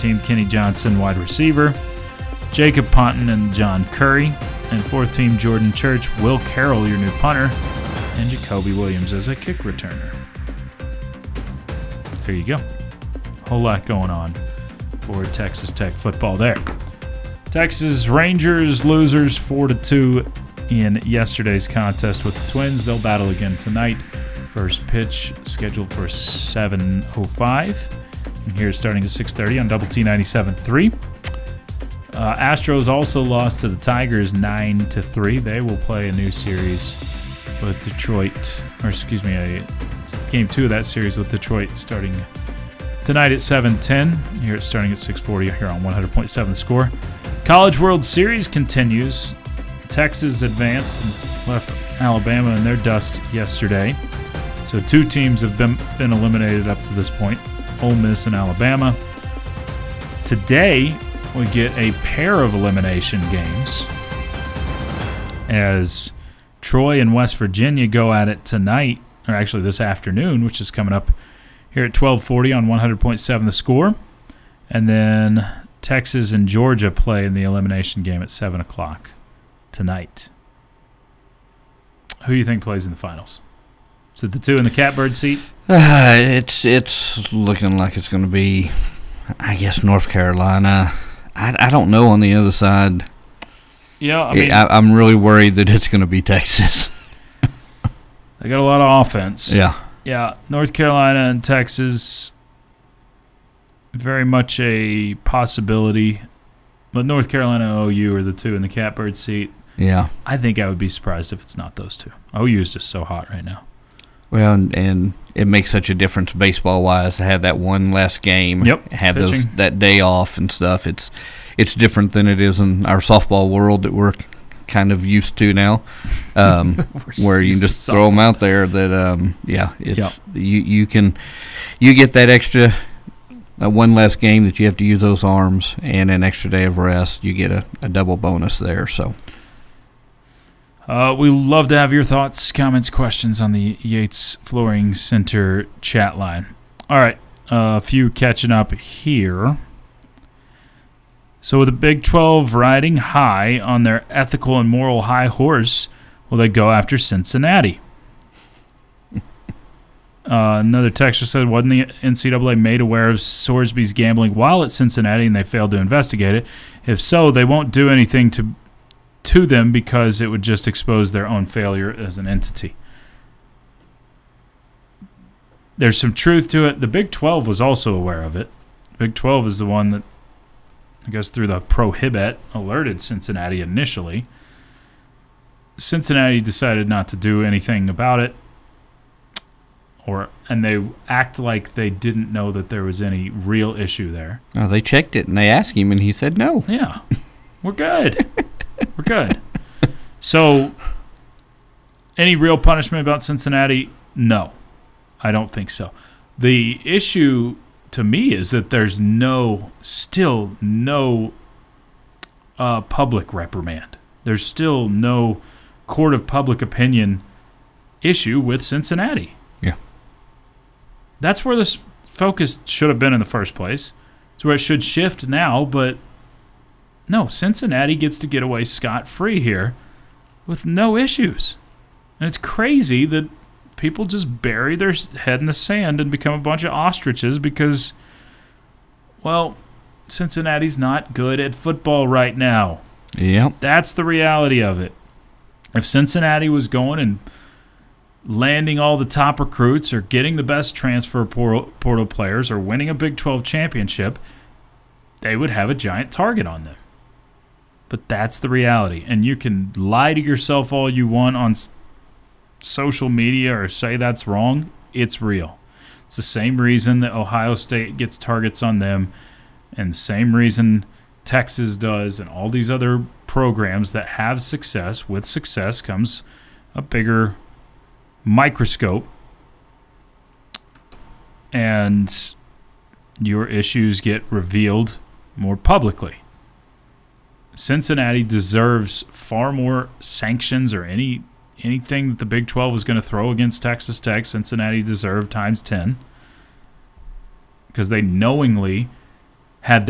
team, Kenny Johnson, wide receiver, Jacob Ponton and John Curry, and fourth team, Jordan Church, Will Carroll, your new punter, and Jacoby Williams as a kick returner. There you go. Whole lot going on for Texas Tech football there. Texas Rangers losers 4-2 in yesterday's contest with the Twins. They'll battle again tonight. First pitch scheduled for 7:05. And here starting at 6:30 on Double T 97.3. Astros also lost to the Tigers 9-3. They will play a new series with Detroit, game 2 of that series with Detroit starting tonight at 7:10. Here it's starting at 6:40 here on 100.7 The Score. College World Series continues. Texas advanced and left Alabama in their dust yesterday. So 2 teams have been eliminated up to this point, Ole Miss and Alabama. Today, we get a pair of elimination games as Troy and West Virginia go at it tonight, or actually this afternoon, which is coming up here at 12:40 on 100.7 The Score. And then Texas and Georgia play in the elimination game at 7 o'clock tonight. Who do you think plays in the finals? Is it the 2 in the catbird seat? It's looking like it's going to be, I guess, North Carolina. I don't know on the other side. Yeah, I mean, I'm really worried that it's going to be Texas. They got a lot of offense. Yeah, North Carolina and Texas, very much a possibility. But North Carolina, OU are the 2 in the catbird seat. Yeah. I think I would be surprised if it's not those 2. OU is just so hot right now. Well, and it makes such a difference baseball-wise to have that one last game. Yep. Have that day off and stuff. It's different than it is in our softball world that we're kind of used to now, where you can just throw them out there. That you get that extra one less game that you have to use those arms and an extra day of rest. You get a double bonus there. So. We love to have your thoughts, comments, questions on the Yates Flooring Center chat line. All right, a few catching up here. So with the Big 12 riding high on their ethical and moral high horse, will they go after Cincinnati? Another texter said, wasn't the NCAA made aware of Sorsby's gambling while at Cincinnati and they failed to investigate it? If so, they won't do anything to them because it would just expose their own failure as an entity. There's some truth to it. The Big 12 was also aware of it. Big 12 is the one that, I guess through the prohibit, alerted Cincinnati initially. Cincinnati decided not to do anything about it, and they act like they didn't know that there was any real issue there. Oh, they checked it and they asked him and he said no. Yeah, we're good. We're good. So, any real punishment about Cincinnati? No, I don't think so. The issue to me is that there's still no public reprimand. There's still no court of public opinion issue with Cincinnati. Yeah. That's where this focus should have been in the first place. It's where it should shift now, but no, Cincinnati gets to get away scot-free here with no issues. And it's crazy that people just bury their head in the sand and become a bunch of ostriches because, well, Cincinnati's not good at football right now. Yep. That's the reality of it. If Cincinnati was going and landing all the top recruits or getting the best transfer portal players or winning a Big 12 championship, they would have a giant target on them. But that's the reality. And you can lie to yourself all you want on social media or say that's wrong. It's real. It's the same reason that Ohio State gets targets on them and the same reason Texas does and all these other programs that have success. With success comes a bigger microscope and your issues get revealed more publicly. Cincinnati deserves far more sanctions or anything that the Big 12 was going to throw against Texas Tech. Cincinnati deserved times 10 because they knowingly had